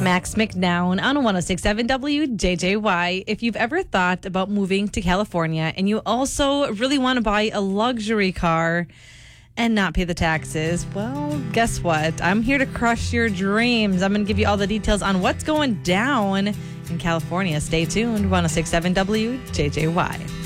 Max McNown on 106.7 WJJY. If you've ever thought about moving to California and you also really want to buy a luxury car and not pay the taxes, well, guess what? I'm here to crush your dreams. I'm going to give you all the details on what's going down in California. Stay tuned. 106.7 WJJY.